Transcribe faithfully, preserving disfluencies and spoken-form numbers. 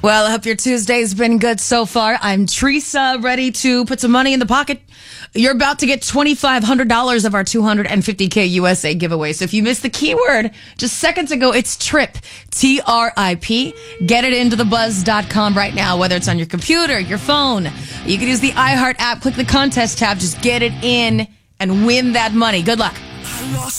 Well, I hope your Tuesday's been good so far. I'm Teresa, ready to put some money in the pocket. You're about to get twenty-five hundred dollars of our two hundred fifty K U S A giveaway. So if you missed the keyword just seconds ago, it's TRIP, T R I P. Get it into the buzz dot com right now, whether it's on your computer, your phone. You can use the iHeart app, click the contest tab, just get it in and win that money. Good luck.